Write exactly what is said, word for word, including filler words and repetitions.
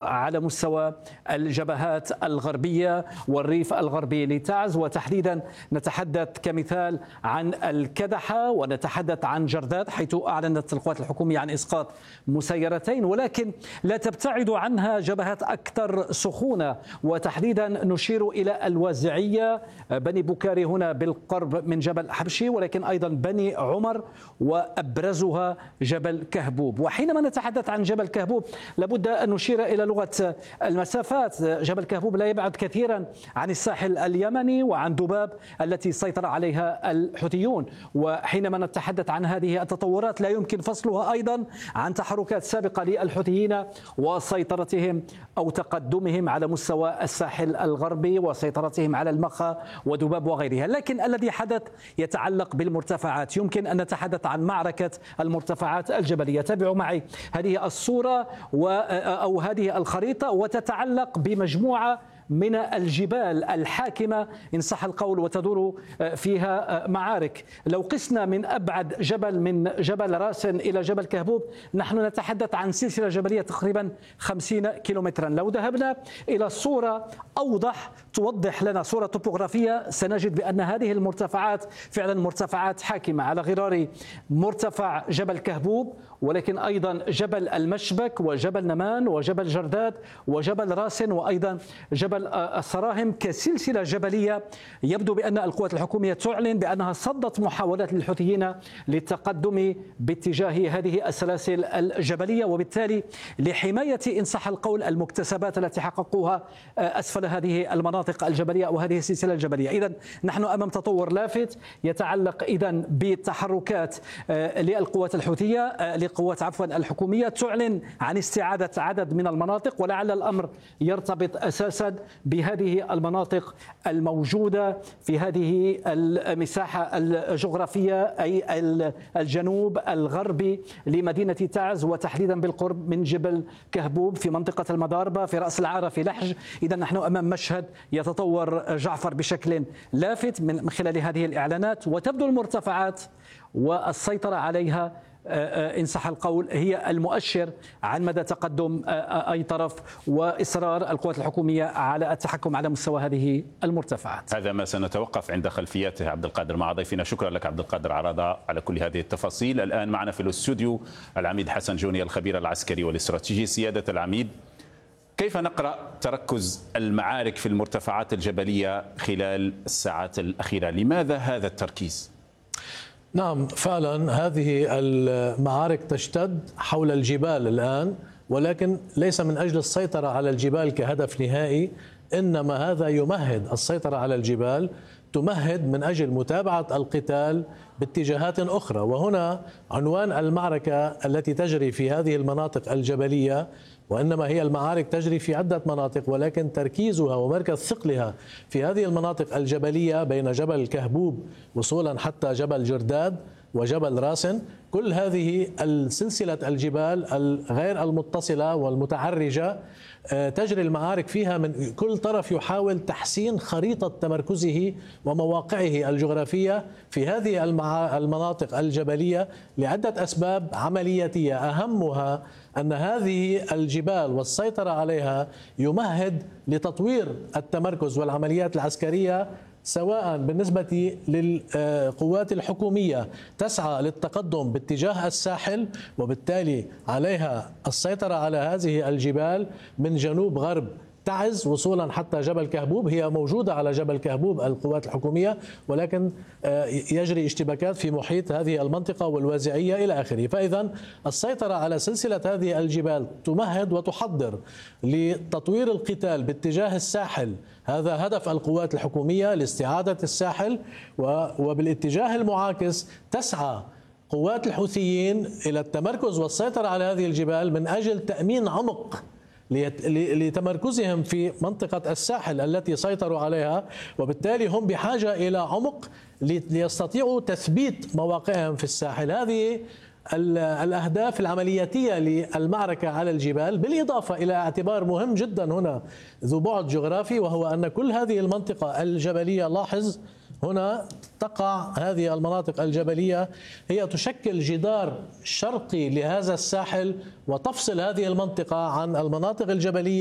على مستوى الجبهات الغربية والريف الغربي لتعز، وتحديدا نتحدث كمثال عن الكدحة ونتحدث عن جرداد، حيث أعلنت القوات الحكومية عن إسقاط مسيرتين، ولكن لا تبتعد عنها جبهات أكثر سخونة، وتحديدا نشير إلى الوازعية، بني بكاري هنا بالقرب من جبل حبشي، ولكن أيضا بني عمر، وأبرزها جبل كهبوب. وحينما نتحدث عن جبل كهبوب لابد أن نشير إلى لغة المسافات. جبل كهبوب لا يبعد كثيرا عن الساحل اليمني وعن دباب التي سيطر عليها الحوثيون، وحينما نتحدث عن هذه التطورات لا يمكن فصلها أيضا عن تحركات سابقة للحوثيين وسيطرتهم أو تقدمهم على مستوى الساحل الغربي وسيطرتهم على المخا ودباب وغيرها. لكن الذي حدث يتعلق بالمرتفعات. يمكن أن نتحدث عن معركة المرتفعات الجبلية. تابعوا معي هذه الصورة أو هذه الخريطة، وتتعلق بمجموعة من الجبال الحاكمة إن صح القول وتدور فيها معارك. لو قسنا من أبعد جبل من جبل راسن إلى جبل كهبوب نحن نتحدث عن سلسلة جبلية تقريبا خمسين كيلومترا. لو ذهبنا إلى صورة أوضح توضح لنا صورة توبوغرافية سنجد بأن هذه المرتفعات فعلا مرتفعات حاكمة على غرار مرتفع جبل كهبوب، ولكن أيضا جبل المشبك وجبل نمان وجبل جرداد وجبل راسن وأيضا جبل السراهم كسلسلة جبلية. يبدو بأن القوات الحكومية تعلن بأنها صدت محاولات للحوثيين للتقدم باتجاه هذه السلاسل الجبلية، وبالتالي لحماية إن صح القول المكتسبات التي حققوها أسفل هذه المناطق الجبلية أو هذه السلسلة الجبلية. إذن نحن أمام تطور لافت يتعلق إذن بتحركات للقوات الحوثية لقوات عفوا الحكومية تعلن عن استعادة عدد من المناطق، ولعل الأمر يرتبط أساسا بهذه المناطق الموجودة في هذه المساحة الجغرافية أي الجنوب الغربي لمدينة تعز، وتحديدا بالقرب من جبل كهبوب في منطقة المضاربة في رأس العارة في لحج. إذا نحن أمام مشهد يتطور جعفر بشكل لافت من خلال هذه الإعلانات، وتبدو المرتفعات والسيطرة عليها إن صح القول هي المؤشر عن مدى تقدم أي طرف وإصرار القوات الحكومية على التحكم على مستوى هذه المرتفعات. هذا ما سنتوقف عند خلفياته. عبد القادر مع ضيفنا، شكرا لك عبد القادر عرضة على كل هذه التفاصيل. الآن معنا في الاستوديو العميد حسن جوني الخبير العسكري والاستراتيجي. سيادة العميد، كيف نقرأ تركز المعارك في المرتفعات الجبلية خلال الساعات الأخيرة؟ لماذا هذا التركيز؟ نعم فعلا هذه المعارك تشتد حول الجبال الآن، ولكن ليس من أجل السيطرة على الجبال كهدف نهائي، إنما هذا يمهد السيطرة على الجبال، تمهد من أجل متابعة القتال باتجاهات أخرى. وهنا عنوان المعركة التي تجري في هذه المناطق الجبلية، وإنما هي المعارك تجري في عدة مناطق، ولكن تركيزها ومركز ثقلها في هذه المناطق الجبلية بين جبل كهبوب وصولا حتى جبل جرداد وجبل راسن. كل هذه السلسلة الجبال الغير المتصلة والمتعرجة تجري المعارك فيها، من كل طرف يحاول تحسين خريطة تمركزه ومواقعه الجغرافية في هذه المناطق الجبلية لعدة أسباب عملياتية، أهمها أن هذه الجبال والسيطرة عليها يمهد لتطوير التمركز والعمليات العسكرية، سواء بالنسبة للقوات الحكومية تسعى للتقدم باتجاه الساحل، وبالتالي عليها السيطرة على هذه الجبال من جنوب غرب تعز وصولا حتى جبل كهبوب. هي موجودة على جبل كهبوب القوات الحكومية، ولكن يجري اشتباكات في محيط هذه المنطقة والوازعية إلى آخره. فإذا السيطرة على سلسلة هذه الجبال تمهد وتحضر لتطوير القتال باتجاه الساحل. هذا هدف القوات الحكومية لاستعادة الساحل، وبالاتجاه المعاكس تسعى قوات الحوثيين إلى التمركز والسيطرة على هذه الجبال من أجل تأمين عمق لتمركزهم في منطقة الساحل التي سيطروا عليها، وبالتالي هم بحاجة إلى عمق ليستطيعوا تثبيت مواقعهم في الساحل. هذه الأهداف العملياتية للمعركة على الجبال، بالإضافة إلى اعتبار مهم جدا هنا ذو بعد جغرافي، وهو أن كل هذه المنطقة الجبلية، لاحظ هنا تقع هذه المناطق الجبلية، هي تشكل جدار شرقي لهذا الساحل وتفصل هذه المنطقة عن المناطق الجبلية